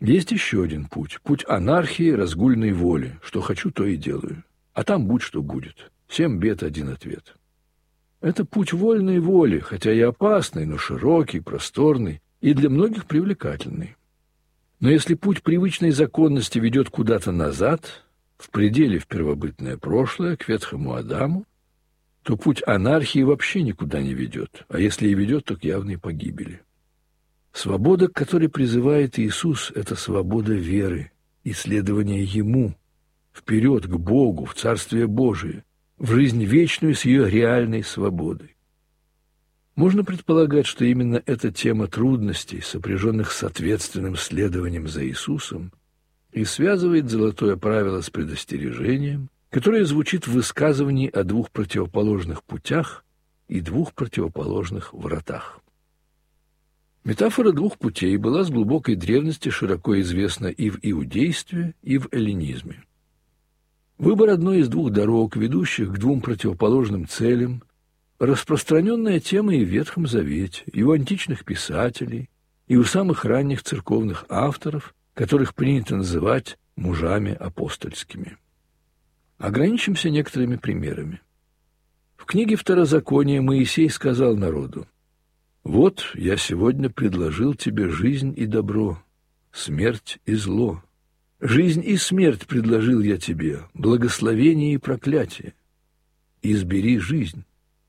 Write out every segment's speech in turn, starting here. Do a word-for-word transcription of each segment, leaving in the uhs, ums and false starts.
Есть еще один путь. Путь анархии, разгульной воли. Что хочу, то и делаю. А там будь что будет. Семь бед, один ответ. Это путь вольной воли, хотя и опасный, но широкий, просторный и для многих привлекательный. Но если путь привычной законности ведет куда-то назад, в пределе в первобытное прошлое, к ветхому Адаму, то путь анархии вообще никуда не ведет, а если и ведет, то к явной погибели. Свобода, к которой призывает Иисус, — это свобода веры, исследования Ему, вперед к Богу, в Царствие Божие, в жизнь вечную с ее реальной свободой. Можно предполагать, что именно эта тема трудностей, сопряженных с ответственным следованием за Иисусом, и связывает золотое правило с предостережением, которое звучит в высказывании о двух противоположных путях и двух противоположных вратах. Метафора двух путей была с глубокой древности широко известна и в иудействе, и в эллинизме. Выбор одной из двух дорог, ведущих к двум противоположным целям, распространенная тема и в Ветхом Завете, и у античных писателей, и у самых ранних церковных авторов, которых принято называть мужами апостольскими. Ограничимся некоторыми примерами. В книге Второзакония Моисей сказал народу: «Вот я сегодня предложил тебе жизнь и добро, смерть и зло. Жизнь и смерть предложил я тебе, благословение и проклятие. Избери жизнь».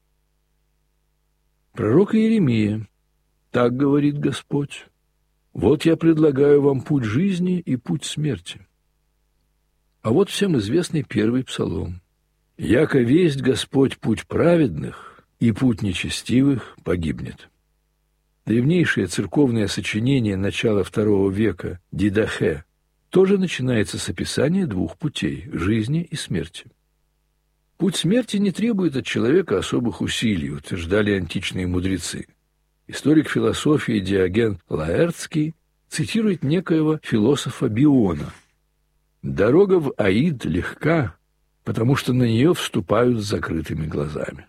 Пророк Иеремия: «Так говорит Господь, вот я предлагаю вам путь жизни и путь смерти». А вот всем известный первый псалом: «Яко весть Господь путь праведных, и путь нечестивых погибнет». Древнейшее церковное сочинение начала второго века Дидахе тоже начинается с описания двух путей – жизни и смерти. Путь смерти не требует от человека особых усилий, утверждали античные мудрецы. Историк философии Диоген Лаэртский цитирует некоего философа Биона: «Дорога в Аид легка, потому что на нее вступают с закрытыми глазами».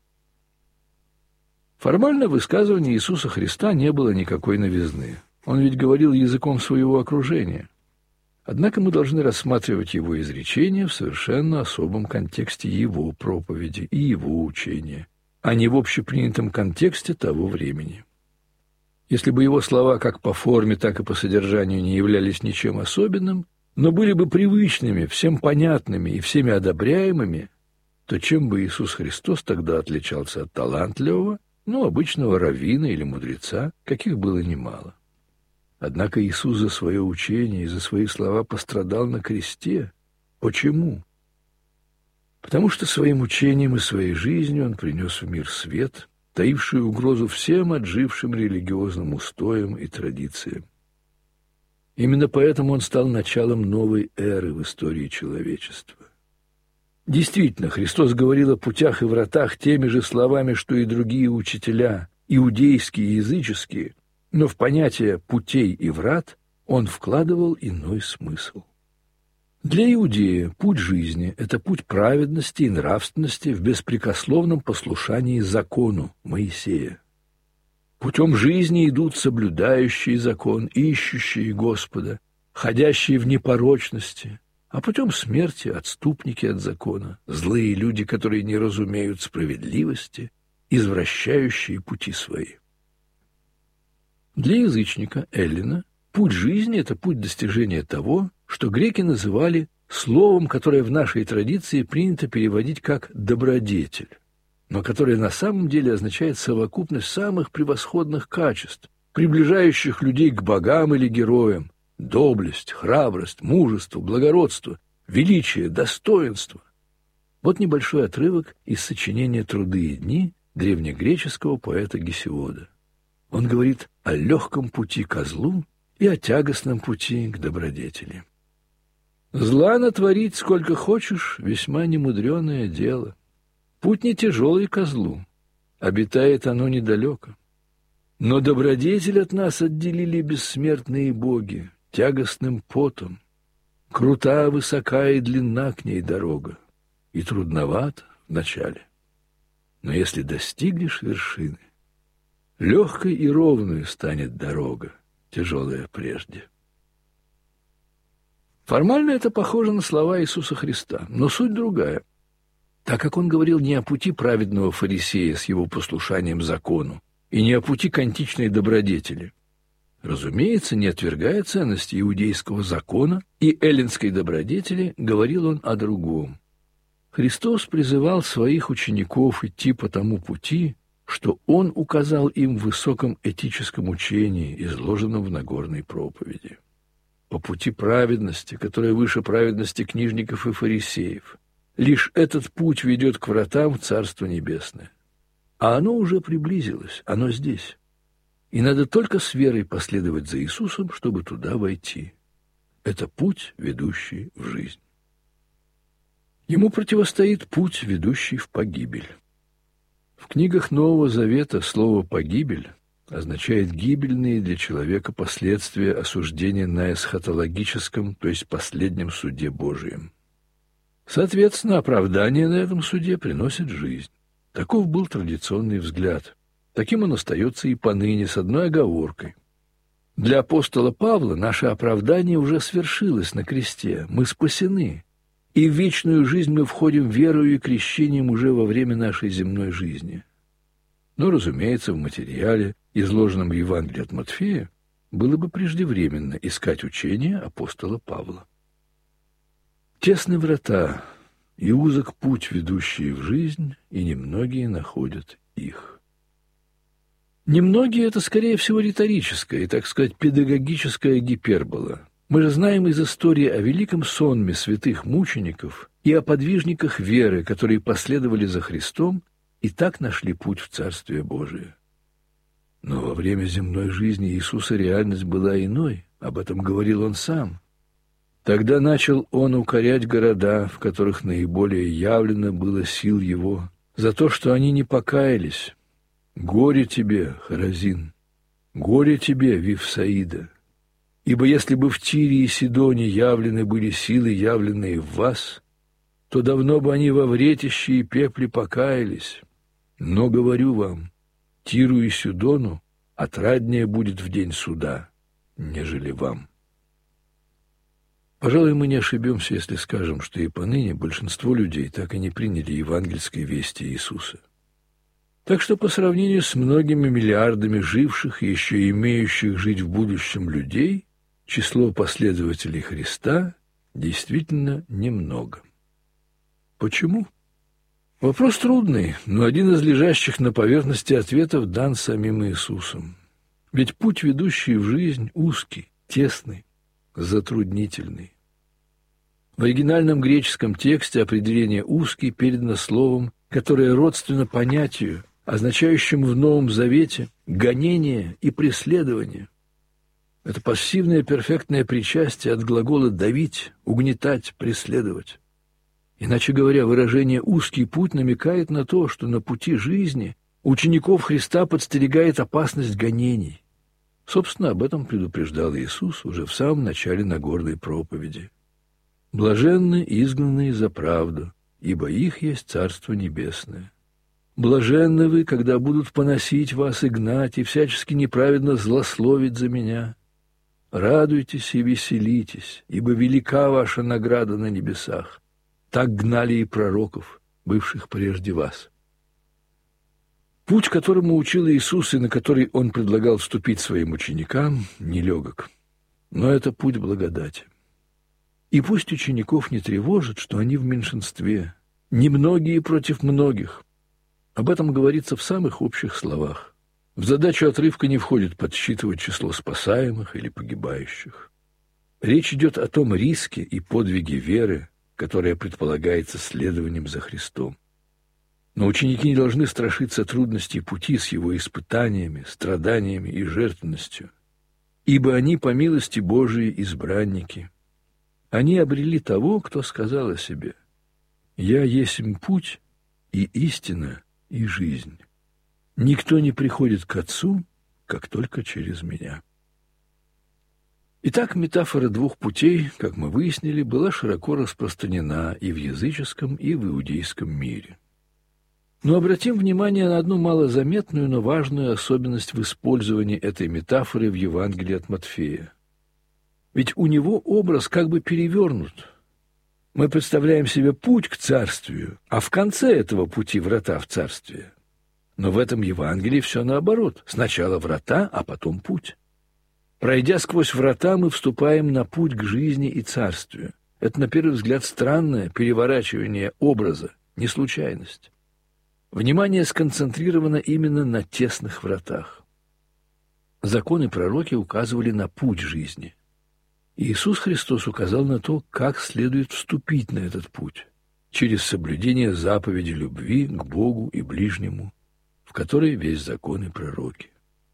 Формально в высказывании Иисуса Христа не было никакой новизны. Он ведь говорил языком своего окружения. Однако мы должны рассматривать его изречения в совершенно особом контексте его проповеди и его учения, а не в общепринятом контексте того времени. Если бы его слова как по форме, так и по содержанию не являлись ничем особенным, но были бы привычными, всем понятными и всеми одобряемыми, то чем бы Иисус Христос тогда отличался от талантливого, ну, обычного раввина или мудреца, каких было немало? Однако Иисус за свое учение и за свои слова пострадал на кресте. Почему? Потому что своим учением и своей жизнью Он принес в мир свет, таивший угрозу всем отжившим религиозным устоям и традициям. Именно поэтому Он стал началом новой эры в истории человечества. Действительно, Христос говорил о путях и вратах теми же словами, что и другие учителя, иудейские и языческие, но в понятие «путей» и «врат» Он вкладывал иной смысл. Для иудея путь жизни – это путь праведности и нравственности в беспрекословном послушании закону Моисея. Путем жизни идут соблюдающие закон, ищущие Господа, ходящие в непорочности, а путем смерти – отступники от закона, злые люди, которые не разумеют справедливости, извращающие пути свои. Для язычника Эллина путь жизни – это путь достижения того, что греки называли словом, которое в нашей традиции принято переводить как «добродетель», но которое на самом деле означает совокупность самых превосходных качеств, приближающих людей к богам или героям: доблесть, храбрость, мужество, благородство, величие, достоинство. Вот небольшой отрывок из сочинения «Труды и дни» древнегреческого поэта Гесиода. Он говорит о легком пути ко злу и о тягостном пути к добродетели. «Зла натворить сколько хочешь — весьма немудреное дело. Путь не тяжелый ко злу, обитает оно недалеко. Но добродетель от нас отделили бессмертные боги тягостным потом. Крута, высока и длинна к ней дорога, и трудновато вначале. Но если достигнешь вершины, легкой и ровной станет дорога, тяжелая прежде». Формально это похоже на слова Иисуса Христа, но суть другая. Так как он говорил не о пути праведного фарисея с его послушанием закону и не о пути к античной добродетели. Разумеется, не отвергая ценности иудейского закона и эллинской добродетели, говорил он о другом. Христос призывал своих учеников идти по тому пути, что Он указал им в высоком этическом учении, изложенном в Нагорной проповеди. По пути праведности, которая выше праведности книжников и фарисеев. Лишь этот путь ведет к вратам в Царство Небесное. А оно уже приблизилось, оно здесь. И надо только с верой последовать за Иисусом, чтобы туда войти. Это путь, ведущий в жизнь. Ему противостоит путь, ведущий в погибель. В книгах Нового Завета слово «погибель» означает гибельные для человека последствия осуждения на эсхатологическом, то есть последнем суде Божием. Соответственно, оправдание на этом суде приносит жизнь. Таков был традиционный взгляд. Таким он остается и поныне, с одной оговоркой. Для апостола Павла наше оправдание уже свершилось на кресте, мы спасены, и в вечную жизнь мы входим верою и крещением уже во время нашей земной жизни. Но, разумеется, в материале, изложенном в Евангелии от Матфея, было бы преждевременно искать учение апостола Павла. Тесны врата, и узок путь, ведущий в жизнь, и немногие находят их. Немногие — это, скорее всего, риторическая и, так сказать, педагогическая гипербола. Мы же знаем из истории о великом сонме святых мучеников и о подвижниках веры, которые последовали за Христом и так нашли путь в Царствие Божие. Но во время земной жизни Иисуса реальность была иной, об этом говорил Он сам. Тогда начал Он укорять города, в которых наиболее явлено было сил Его, за то, что они не покаялись. «Горе тебе, Хоразин! Горе тебе, Вифсаида! Ибо если бы в Тире и Сидоне явлены были силы, явленные в вас, то давно бы они во вретище и пепле покаялись. Но говорю вам, Тиру и Сидону отраднее будет в день суда, нежели вам». Пожалуй, мы не ошибемся, если скажем, что и поныне большинство людей так и не приняли евангельской вести Иисуса. Так что по сравнению с многими миллиардами живших и еще имеющих жить в будущем людей, число последователей Христа действительно немного. Почему? Вопрос трудный, но один из лежащих на поверхности ответов дан самим Иисусом. Ведь путь, ведущий в жизнь, узкий, тесный, затруднительный. В оригинальном греческом тексте определение «узкий» передано словом, которое родственно понятию, означающему в Новом Завете гонение и преследование. Это пассивное перфектное причастие от глагола «давить», «угнетать», «преследовать». Иначе говоря, выражение «узкий путь» намекает на то, что на пути жизни учеников Христа подстерегает опасность гонений. Собственно, об этом предупреждал Иисус уже в самом начале Нагорной проповеди. «Блаженны изгнанные за правду, ибо их есть Царство Небесное. Блаженны вы, когда будут поносить вас и гнать, и всячески неправедно злословить за меня. Радуйтесь и веселитесь, ибо велика ваша награда на небесах. Так гнали и пророков, бывших прежде вас». Путь, которому учил Иисус и на который Он предлагал вступить своим ученикам, нелегок. Но это путь благодати. И пусть учеников не тревожит, что они в меньшинстве, немногие против многих. Об этом говорится в самых общих словах. В задачу отрывка не входит подсчитывать число спасаемых или погибающих. Речь идет о том риске и подвиге веры, которая предполагается следованием за Христом. Но ученики не должны страшиться трудностей пути с его испытаниями, страданиями и жертвенностью, ибо они, по милости Божией, избранники. Они обрели того, кто сказал о себе: «Я есмь путь и истина и жизнь. Никто не приходит к Отцу, как только через меня». Итак, метафора двух путей, как мы выяснили, была широко распространена и в языческом, и в иудейском мире. Но обратим внимание на одну малозаметную, но важную особенность в использовании этой метафоры в Евангелии от Матфея. Ведь у него образ как бы перевернут. Мы представляем себе путь к царствию, а в конце этого пути врата в царствие. Но в этом Евангелии все наоборот. Сначала врата, а потом путь. Пройдя сквозь врата, мы вступаем на путь к жизни и царствию. Это, на первый взгляд, странное переворачивание образа, не случайность. Внимание сконцентрировано именно на тесных вратах. Законы и пророки указывали на путь жизни. Иисус Христос указал на то, как следует вступить на этот путь, через соблюдение заповеди любви к Богу и ближнему, в которой весь закон и пророки.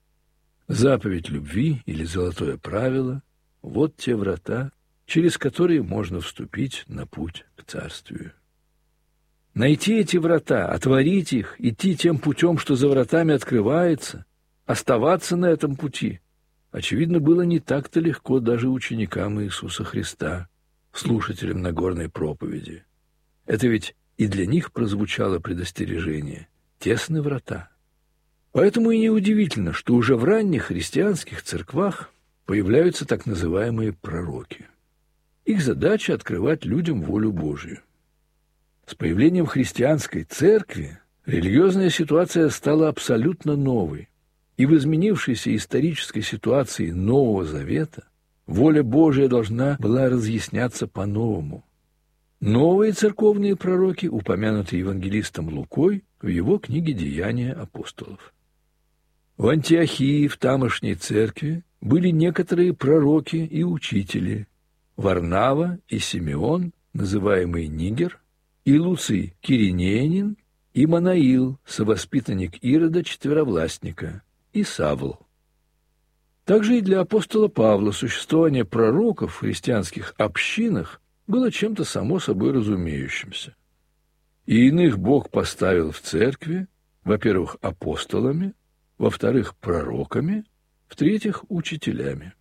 Заповедь любви или золотое правило – вот те врата, через которые можно вступить на путь к царствию. Найти эти врата, отворить их, идти тем путем, что за вратами открывается, оставаться на этом пути, очевидно, было не так-то легко даже ученикам Иисуса Христа, слушателям Нагорной проповеди. Это ведь и для них прозвучало предостережение – тесны врата. Поэтому и неудивительно, что уже в ранних христианских церквах появляются так называемые пророки. Их задача – открывать людям волю Божью. С появлением христианской церкви религиозная ситуация стала абсолютно новой, и в изменившейся исторической ситуации Нового Завета воля Божия должна была разъясняться по-новому. Новые церковные пророки упомянуты евангелистом Лукой в его книге «Деяния апостолов». В Антиохии, в тамошней церкви, были некоторые пророки и учители – Варнава и Симеон, называемый Нигер, и Луций Киринеянин, и Манаил, совоспитанник Ирода Четверовластника, и Савл. Также и для апостола Павла существование пророков в христианских общинах было чем-то само собой разумеющимся. И иных Бог поставил в церкви, во-первых, апостолами, во-вторых, пророками, в-третьих, учителями.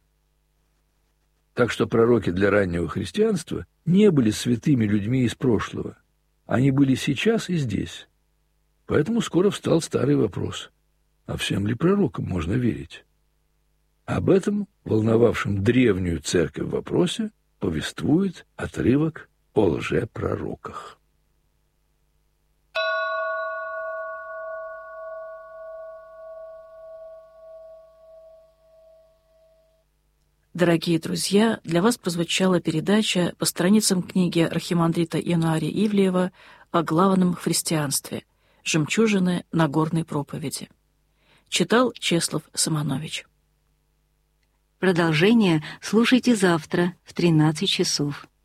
Так что пророки для раннего христианства не были святыми людьми из прошлого. Они были сейчас и здесь. Поэтому скоро встал старый вопрос: а всем ли пророкам можно верить? Об этом, волновавшем древнюю церковь вопросе, повествует отрывок о лжепророках. Дорогие друзья, для вас прозвучала передача по страницам книги архимандрита Иоаннария Ивлеева о главном христианстве «Жемчужины Нагорной проповеди». Читал Чеслав Самонович. Продолжение слушайте завтра в тринадцать часов.